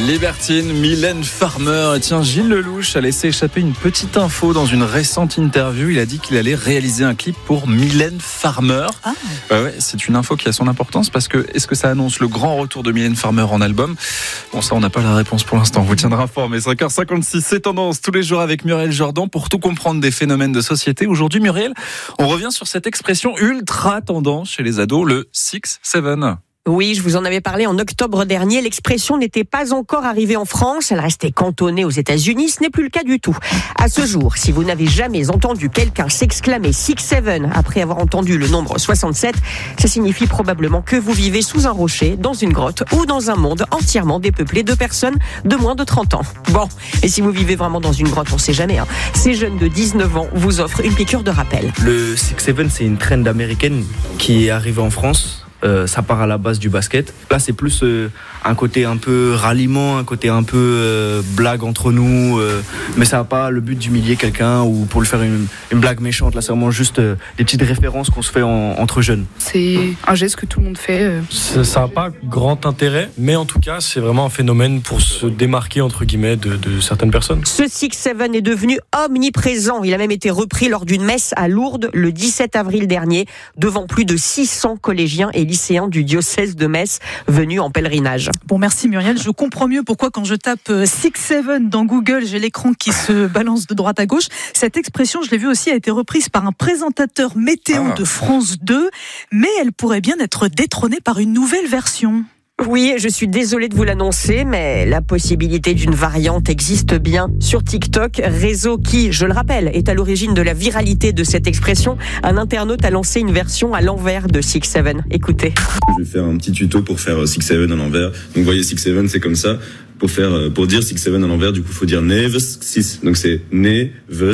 Libertine, Mylène Farmer. Et tiens, Gilles Lelouch a laissé échapper une petite info dans une récente interview. Il a dit qu'il allait réaliser un clip pour Mylène Farmer. Ouais, c'est une info qui a son importance parce que est-ce que ça annonce le grand retour de Mylène Farmer en album ? Bon, ça, on n'a pas la réponse pour l'instant. On vous tiendra informé. 5h56, c'est Tendance tous les jours avec Muriel Jordan pour tout comprendre des phénomènes de société. Aujourd'hui, Muriel, on revient sur cette expression ultra tendance chez les ados, le 6-7. Oui, je vous en avais parlé en octobre dernier. L'expression n'était pas encore arrivée en France. Elle restait cantonnée aux États-Unis. Ce n'est plus le cas du tout. À ce jour, si vous n'avez jamais entendu quelqu'un s'exclamer 6-7 après avoir entendu le nombre 67, ça signifie probablement que vous vivez sous un rocher, dans une grotte ou dans un monde entièrement dépeuplé de personnes de moins de 30 ans. Bon, et si vous vivez vraiment dans une grotte, on sait jamais, hein. Ces jeunes de 19 ans vous offrent une piqûre de rappel. Le 6-7, c'est une trend américaine qui est arrivée en France. Ça part à la base du basket. Là, c'est plus un côté un peu ralliement, un côté un peu blague entre nous. Mais ça n'a pas le but d'humilier quelqu'un ou pour lui faire une blague méchante. Là, c'est vraiment juste des petites références qu'on se fait entre jeunes. C'est un geste que tout le monde fait. Ça n'a pas grand intérêt, mais en tout cas, c'est vraiment un phénomène pour se démarquer, entre guillemets, de certaines personnes. Ce 6-7 est devenu omniprésent. Il a même été repris lors d'une messe à Lourdes le 17 avril dernier, devant plus de 600 collégiens et lycéens du diocèse de Metz venus en pèlerinage. Bon, merci Muriel. Je comprends mieux pourquoi quand je tape 6-7 dans Google, j'ai l'écran qui se balance de droite à gauche. Cette expression, je l'ai vu aussi, a été reprise par un présentateur météo de France 2, mais elle pourrait bien être détrônée par une nouvelle version. Oui, je suis désolée de vous l'annoncer, mais la possibilité d'une variante existe bien sur TikTok, réseau qui, je le rappelle, est à l'origine de la viralité de cette expression. Un internaute a lancé une version à l'envers de 6-7. Écoutez. Je vais faire un petit tuto pour faire 6-7 à l'envers. Donc vous voyez 6-7, c'est comme ça. Pour dire 6-7 à l'envers, du coup, il faut dire neves 6. Donc c'est neves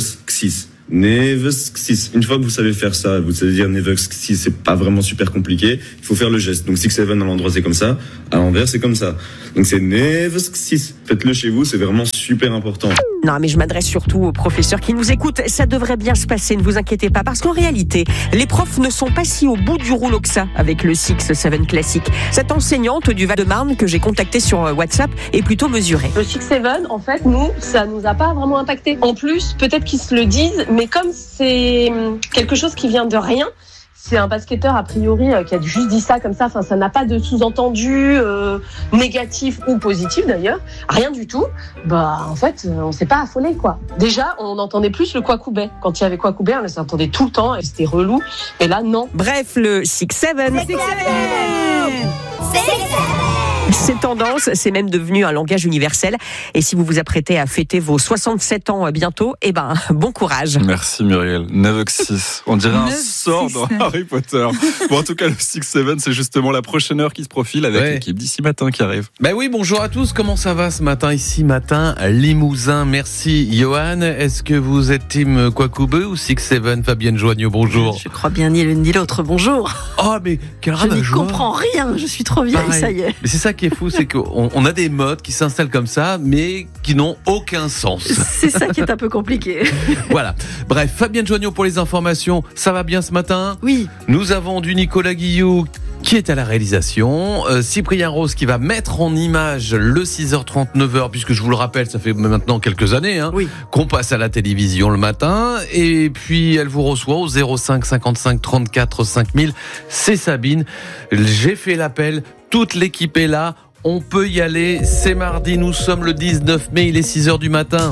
6. Neves 6. Une fois que vous savez faire ça, vous savez dire neves 6, c'est pas vraiment super compliqué. Il faut faire le geste. Donc 6-7 à l'endroit, c'est comme ça. À l'envers, c'est comme ça. Donc c'est neves 6. Faites-le chez vous, c'est vraiment super important. Non, mais je m'adresse surtout aux professeurs qui nous écoutent. Ça devrait bien se passer, ne vous inquiétez pas. Parce qu'en réalité, les profs ne sont pas si au bout du rouleau que ça avec le 6-7 classique. Cette enseignante du Val-de-Marne que j'ai contactée sur WhatsApp est plutôt mesurée. Le 6-7, en fait, nous, ça nous a pas vraiment impacté. En plus, peut-être qu'ils se le disent, mais comme c'est quelque chose qui vient de rien, c'est un basketteur a priori qui a juste dit ça comme ça. Enfin, ça n'a pas de sous-entendu négatif ou positif d'ailleurs, rien du tout. Bah, en fait, on s'est pas affolé quoi. Déjà, on entendait plus le Kwakubé. Quand il y avait Kwakubé, on les entendait tout le temps et c'était relou. Et là, non. Bref, le 6-7. C'est tendance, c'est même devenu un langage universel. Et si vous vous apprêtez à fêter vos 67 ans bientôt, bon courage. Merci Muriel. 9-6. On dirait un sort dans Harry Potter. Bon, en tout cas, le 6-7, c'est justement la prochaine heure qui se profile avec l'équipe d'ici matin qui arrive. Ben oui, bonjour à tous. Comment ça va ce matin? Ici matin, Limousin. Merci Johan. Est-ce que vous êtes team Kwakubé ou 6-7? Fabienne Joignot, bonjour. Je crois bien ni l'une ni l'autre. Bonjour. Oh, mais quel Je n'y comprends rien. Je suis trop vieille, ça y est. Mais c'est ça qui est fou, c'est qu'on a des modes qui s'installent comme ça, mais qui n'ont aucun sens. C'est ça qui est un peu compliqué. Voilà. Bref, Fabienne Joignot pour les informations. Ça va bien ce matin? Oui. Nous avons du Nicolas Guillou qui est à la réalisation, Cyprien Rose qui va mettre en image le 6h30, 9h, puisque je vous le rappelle, ça fait maintenant quelques années qu'on passe à la télévision le matin, et puis elle vous reçoit au 05 55 34 5000. C'est Sabine. J'ai fait l'appel, toute l'équipe est là, on peut y aller, c'est mardi, nous sommes le 19 mai, il est 6h du matin.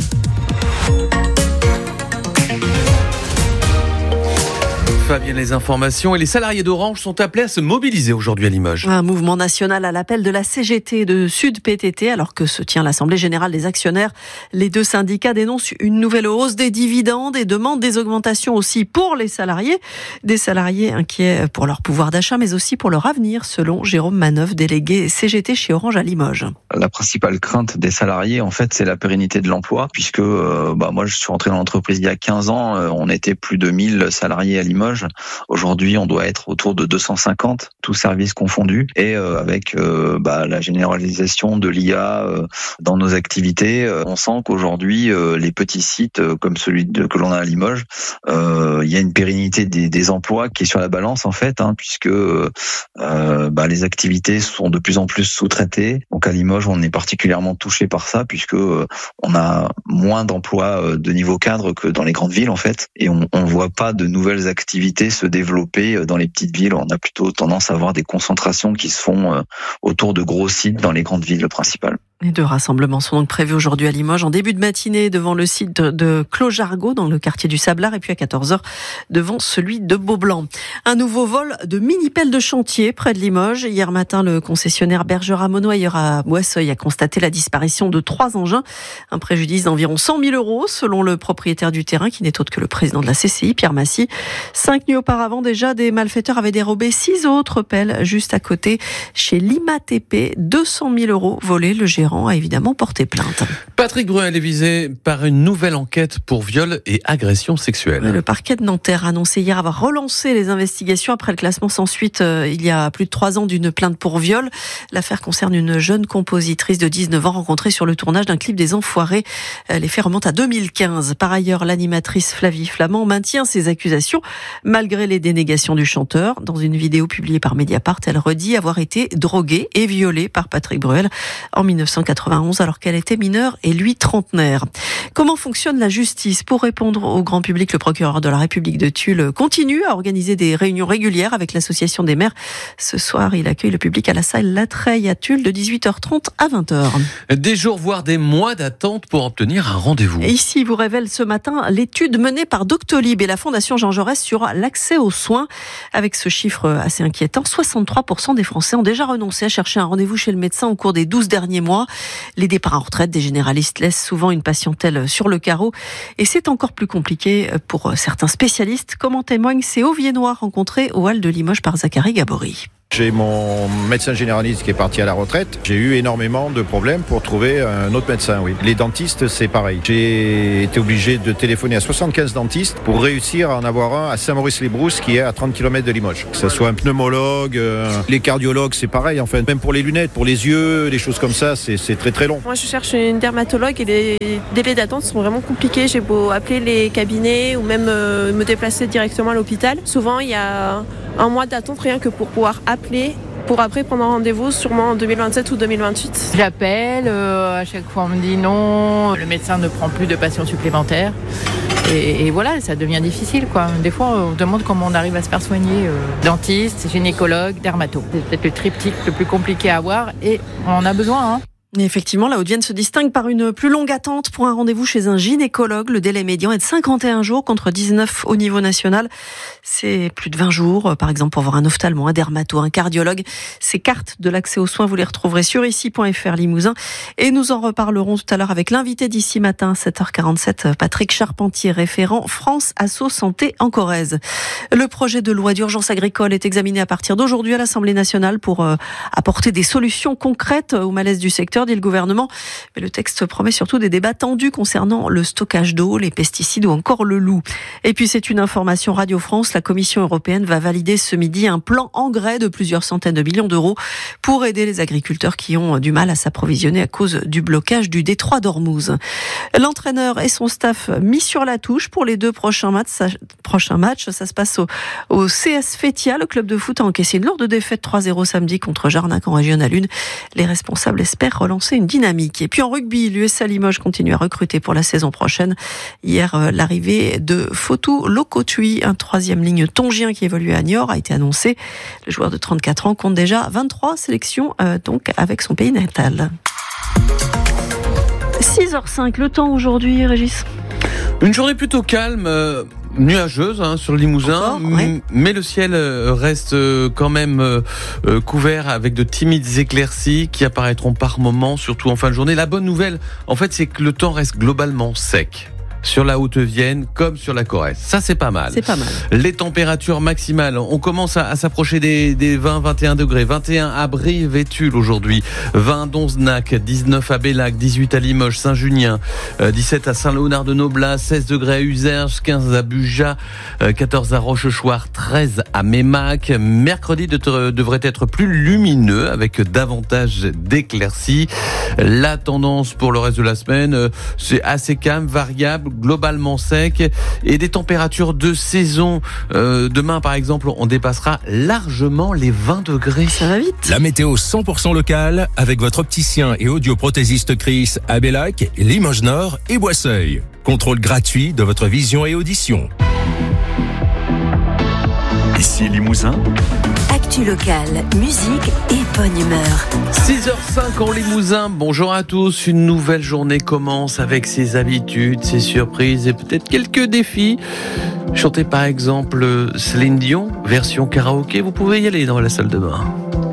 Fabien, les informations et les salariés d'Orange sont appelés à se mobiliser aujourd'hui à Limoges. Un mouvement national à l'appel de la CGT de Sud PTT alors que se tient l'Assemblée Générale des Actionnaires. Les deux syndicats dénoncent une nouvelle hausse des dividendes et demandent des augmentations aussi pour les salariés. Des salariés inquiets pour leur pouvoir d'achat mais aussi pour leur avenir selon Jérôme Manœuvre, délégué CGT chez Orange à Limoges. La principale crainte des salariés, en fait, c'est la pérennité de l'emploi puisque moi je suis rentré dans l'entreprise il y a 15 ans, on était plus de 1000 salariés à Limoges. Limoges. Aujourd'hui, on doit être autour de 250, tous services confondus, et avec la généralisation de l'IA dans nos activités, on sent qu'aujourd'hui, les petits sites comme celui que l'on a à Limoges, il y a une pérennité des emplois qui est sur la balance en fait, puisque les activités sont de plus en plus sous-traitées. Donc à Limoges, on est particulièrement touché par ça, puisque on a moins d'emplois de niveau cadre que dans les grandes villes en fait, et on voit pas de nouvelles activités se développer dans les petites villes. On a plutôt tendance à avoir des concentrations qui se font autour de gros sites dans les grandes villes principales. Les 2 rassemblements sont donc prévus aujourd'hui à Limoges en début de matinée devant le site de Clos-Jargot dans le quartier du Sablard, et puis à 14h devant celui de Beaublanc. Un nouveau vol de mini-pelles de chantier près de Limoges. Hier matin, le concessionnaire Bergerac-Monoyer à Boisseuil a constaté la disparition de 3 engins. Un préjudice d'environ 100 000 € selon le propriétaire du terrain, qui n'est autre que le président de la CCI, Pierre Massy. 5 nuits auparavant, déjà, des malfaiteurs avaient dérobé 6 autres pelles juste à côté chez l'IMATP. 200 000 € volés. Le gérant a évidemment porté plainte. Patrick Bruel est visé par une nouvelle enquête pour viol et agression sexuelle. Le parquet de Nanterre a annoncé hier avoir relancé les investigations après le classement sans suite il y a plus de 3 ans d'une plainte pour viol. L'affaire concerne une jeune compositrice de 19 ans rencontrée sur le tournage d'un clip des Enfoirés. Les faits remontent à 2015. Par ailleurs, l'animatrice Flavie Flamand maintient ses accusations malgré les dénégations du chanteur. Dans une vidéo publiée par Mediapart, elle redit avoir été droguée et violée par Patrick Bruel en 1991 alors qu'elle était mineure et lui trentenaire. Comment fonctionne la justice? Pour répondre au grand public, le procureur de la République de Tulle continue à organiser des réunions régulières avec l'association des maires. Ce soir, il accueille le public à la salle Latreille à Tulle de 18h30 à 20h. Des jours, voire des mois d'attente pour obtenir un rendez-vous. Et ici, vous révèle ce matin l'étude menée par Doctolib et la Fondation Jean Jaurès sur l'accès aux soins. Avec ce chiffre assez inquiétant, 63% des Français ont déjà renoncé à chercher un rendez-vous chez le médecin au cours des 12 derniers mois. Les départs en retraite des généralistes laissent souvent une patientèle sur le carreau, et c'est encore plus compliqué pour certains spécialistes, comme en témoigne ces Hauts-Viennois rencontrés au hall de Limoges par Zachary Gabory. J'ai mon médecin généraliste qui est parti à la retraite. J'ai eu énormément de problèmes pour trouver un autre médecin, oui. Les dentistes, c'est pareil. J'ai été obligé de téléphoner à 75 dentistes pour réussir à en avoir un à Saint-Maurice-les-Brousses qui est à 30 km de Limoges. Que ce soit un pneumologue, les cardiologues, c'est pareil en fait. Même pour les lunettes, pour les yeux, des choses comme ça, c'est très très long. Moi, je cherche une dermatologue et les délais d'attente sont vraiment compliqués. J'ai beau appeler les cabinets ou même me déplacer directement à l'hôpital. Souvent, il y a un mois d'attente rien que pour pouvoir appeler pour après prendre un rendez-vous sûrement en 2027 ou 2028. J'appelle, à chaque fois on me dit non, le médecin ne prend plus de patients supplémentaires. Et voilà, ça devient difficile, quoi. Des fois, on demande comment on arrive à se faire soigner. Dentiste, gynécologue, dermato. C'est peut-être le triptyque le plus compliqué à avoir et on en a besoin, hein. Et effectivement, la Haute-Vienne se distingue par une plus longue attente pour un rendez-vous chez un gynécologue. Le délai médian est de 51 jours contre 19 au niveau national. C'est plus de 20 jours, par exemple, pour voir un ophtalmo, un dermato, un cardiologue. Ces cartes de l'accès aux soins, vous les retrouverez sur ici.fr Limousin. Et nous en reparlerons tout à l'heure avec l'invité d'ici matin, 7h47, Patrick Charpentier, référent France Asso Santé en Corrèze. Le projet de loi d'urgence agricole est examiné à partir d'aujourd'hui à l'Assemblée nationale pour apporter des solutions concrètes au malaise du secteur, dit le gouvernement. Mais le texte promet surtout des débats tendus concernant le stockage d'eau, les pesticides ou encore le loup. Et puis c'est une information Radio France, la Commission européenne va valider ce midi un plan engrais de plusieurs centaines de millions d'euros pour aider les agriculteurs qui ont du mal à s'approvisionner à cause du blocage du détroit d'Ormuz. L'entraîneur et son staff mis sur la touche pour les 2 prochains matchs. Ça se passe au CS Fétia. Le club de foot a encaissé une lourde défaite 3-0 samedi contre Jarnac en Régional 1. Les responsables espèrent relancer une dynamique. Et puis en rugby, l'USA Limoges continue à recruter pour la saison prochaine. Hier, l'arrivée de Fotou Lokotui, un 3e ligne tongien qui évolue à Niort, a été annoncée. Le joueur de 34 ans compte déjà 23 sélections donc avec son pays natal. 6h05, le temps aujourd'hui, Régis? Une journée plutôt calme, nuageuse sur le Limousin, mais le ciel reste quand même couvert avec de timides éclaircies qui apparaîtront par moments, surtout en fin de journée. La bonne nouvelle, en fait, c'est que le temps reste globalement sec. sur la Haute-Vienne comme sur la Corrèze. Ça, c'est pas mal. C'est pas mal. Les températures maximales, on commence à s'approcher des 20-21 degrés. 21 à Brive et Tulle aujourd'hui, 20 à Donzenac, 19 à Bellac, 18 à Limoges, Saint-Junien, 17 à Saint-Léonard-de-Noblat, 16 degrés à Uzerges, 15 à Buja, 14 à Rochechouart, 13 à Mémac. Mercredi devrait être plus lumineux avec davantage d'éclaircies. La tendance pour le reste de la semaine, c'est assez calme, variable, globalement sec et des températures de saison. Demain, par exemple, on dépassera largement les 20 degrés. Ça va vite. La météo 100% locale avec votre opticien et audioprothésiste Chris à Bellac, Limoges Nord et Boisseuil. Contrôle gratuit de votre vision et audition. Ici Limousin. Actu local, musique et bonne humeur. 6h05 en Limousin, bonjour à tous. Une nouvelle journée commence avec ses habitudes, ses surprises et peut-être quelques défis. Chantez par exemple Céline Dion, version karaoké, vous pouvez y aller dans la salle de bain.